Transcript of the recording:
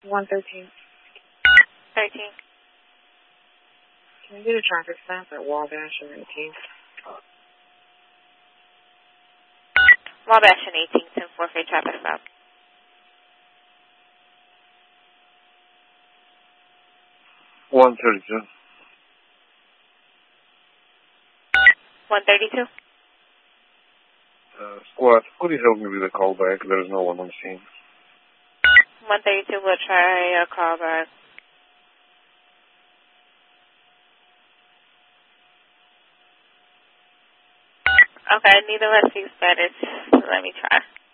113. 13. Can you get a traffic stop at Wabash and 18th? Wabash and 18th and 4 for traffic stop. 132. 132. Squad, could you help me with a call back? There is no one on scene. 132 will try a call back. Okay, neither of us speak Spanish. Let me try.